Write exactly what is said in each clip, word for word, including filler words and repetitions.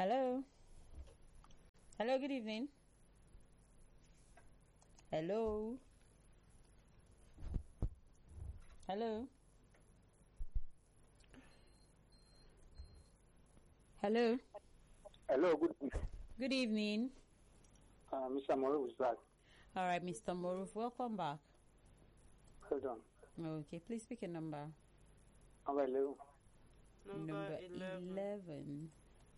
Hello. Hello, good evening. Hello. Hello. Hello. Hello, good evening. Good evening. Uh, Mister Moruf is back. All right, Mister Moruf, welcome back. Hold on. Okay, please pick a number. Number eleven. Number, Number eleven. eleven.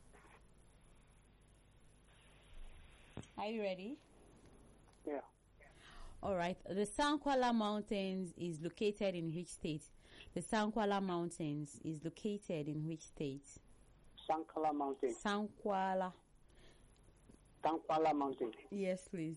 Are you ready? Yeah. All right. The Sankwala Mountains is located in which state? The Sankwala Mountains is located in which state? Sankala Mountain. Sankwala. Sankala Mountain. Yes, please.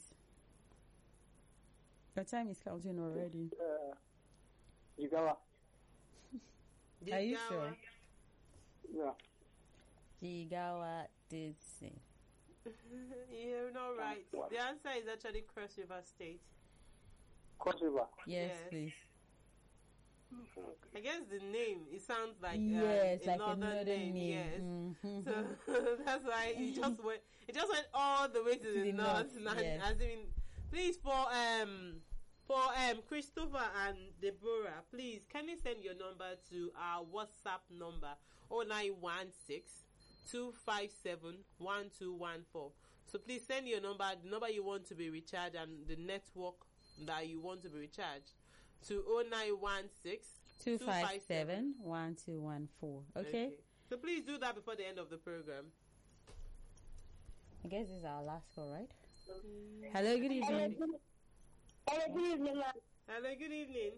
Your time is counting already. Uh, Jigawa. Are you Jigawa. sure? Yeah. Jigawa did say. You're not right. The answer is actually Cross River State. Cross River. Yes, Yes. please. I guess the name, it sounds like Yes, uh, like another another name. name. Yes. Mhm. So that's why it just went. It just went all the way to, the, the north. north, and yes. As in, please for um for um Christopher and Deborah, please can you send your number to our WhatsApp number oh nine one six two five seven one two one four. So please send your number, the number you want to be recharged, and the network that you want to be recharged to oh nine one six Two five seven one two one four. Okay. So please do that before the end of the program. I guess this is our last call, right? Hello, good evening. Hello, good evening, ma'am. Hello, good evening.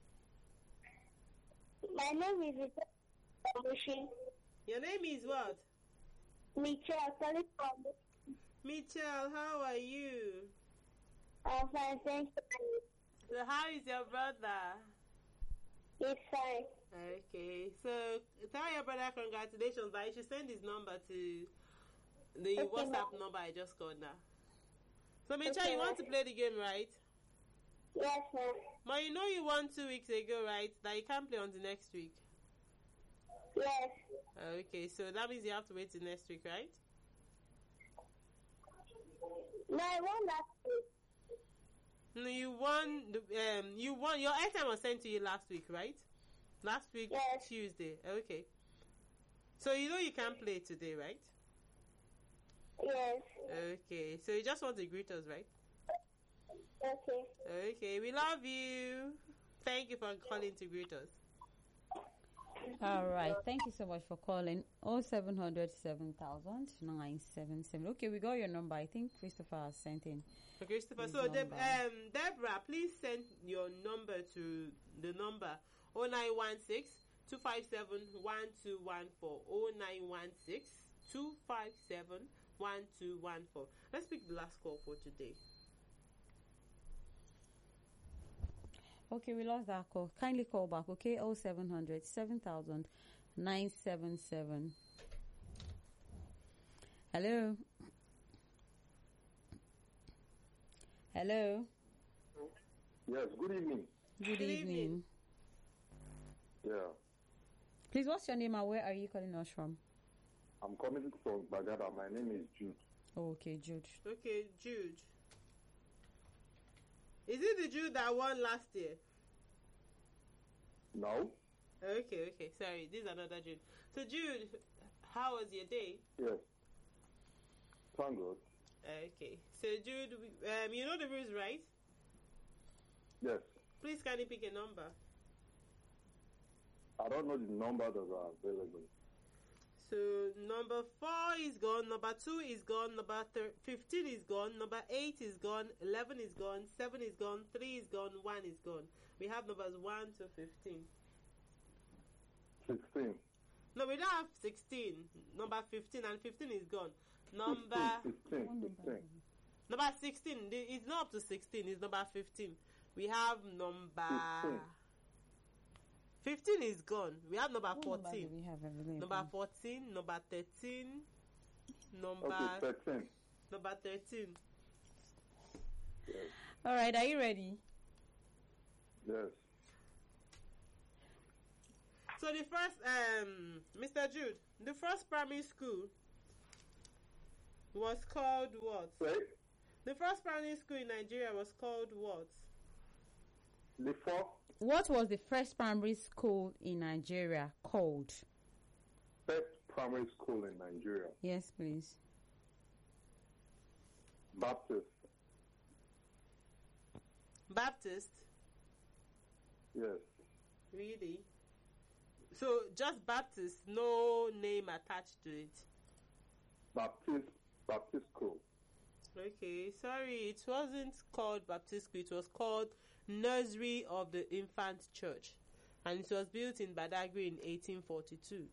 My name is Michelle. Your name is what? Michelle, calling from. Mitchell, how are you? I'm fine, thank you. So how is your brother? It's fine. Okay, so tell your brother congratulations, but you should send his number to the Okay, WhatsApp ma'am. number I just called now. So Mitchell, Okay, you want to ma'am. play the game, right? Yes, ma'am. But you know you won two weeks ago, right? That you can't play on the next week. Yes. Okay, so that means you have to wait till next week, right? No, I want that. No, you won. The, um, you won. Your airtime was sent to you last week, right? Last week, Yes. Tuesday. Okay. So you know you can't play today, right? Yes. Okay. So you just want to greet us, right? Okay. Okay. We love you. Thank you for calling to greet us. All right. Thank you so much for calling. Oh seven hundred seven thousand nine seven seven. Okay, we got your number. I think Christopher has sent in. For Christopher. His So, Deb, number. um, Deborah, please send your number to the number oh nine one six two five seven one two one four. oh nine one six two five seven one two one four. Let's pick the last call for today. Okay, we lost that call. Kindly call back, okay? Oh seven hundred seven thousand nine seven seven. Hello? Hello? Yes, good evening. Good, Good evening. evening. Yeah, Please, what's your name and where are you calling us from? I'm coming from Bagada. My name is Jude. Oh, okay, Jude. Okay, Jude. Is it the Jude that won last year? No? Okay, okay. Sorry, this is another Jude. So, Jude, how was your day? Yes. Thank God. Okay. So, Jude, we- um, you know the rules, right? Yes. Please, can you pick a number? I don't know the number that are available. So, number four is gone, number two is gone, number thir- fifteen is gone, number eight is gone, eleven is gone, seven is gone, three is gone, one is gone. We have numbers one to fifteen. sixteen. No, we don't have sixteen. Number fifteen and fifteen is gone. Number sixteen. sixteen. number sixteen. the- It's not up to sixteen. It's number fifteen. We have number fifteen. fifteen is gone. We have number What number do fourteen. we have available? Number fourteen. Number thirteen. Number Okay, thirteen. number thirteen. Yes. All right, are you ready? Yes. So the first, um, Mister Jude, the first primary school was called what? Right? The first primary school in Nigeria was called what? Before What was the first primary school in Nigeria called? first primary school in Nigeria, Yes, please. Baptist. Baptist? Yes. Really? So just Baptist, no name attached to it. Baptist Baptist school. Okay, sorry, it wasn't called Baptist school, it was called Nursery of the Infant Church. And it was built in Badagry in eighteen forty-two.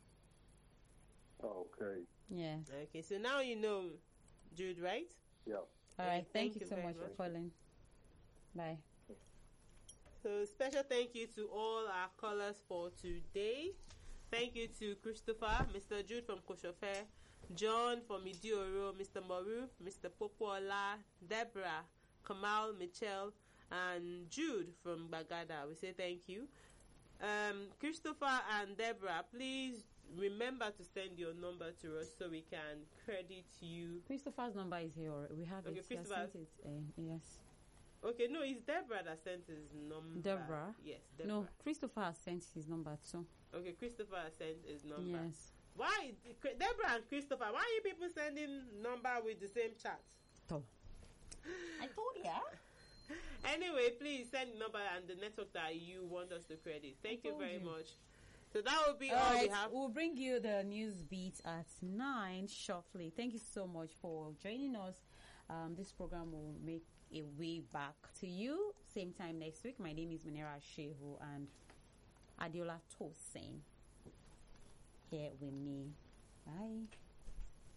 Okay. Yeah. Okay, so now you know, Jude, right? Yeah. All Okay, right. Thank, thank you you so very much for much. calling. Bye. So special thank you to all our callers for today. Thank you to Christopher, Mister Jude from Koshofe, John from Idioro, Mister Moru, Mister Popola, Deborah, Kamal, Michelle, and Jude from Bagada. We say thank you. Um, Christopher and Deborah, please remember to send your number to us so we can credit you. Christopher's number is here. already. We have Okay, it. He has Christopher. sent it. Uh, yes. Okay, no, it's Deborah that sent his number. Deborah? Yes, Deborah. No, Christopher has sent his number too. Okay, Christopher sent his number. Yes. Why, Deborah and Christopher, why are you people sending number with the same chat? So. I told ya. Anyway, please send the number and the network that you want us to credit. Thank I you told very you. much. So that will be All all right, we have. we'll bring you the news beat at nine shortly. Thank you so much for joining us. Um, this program will make a way back to you same time next week. My name is Manera Shehu and Adiola Tosin here with me.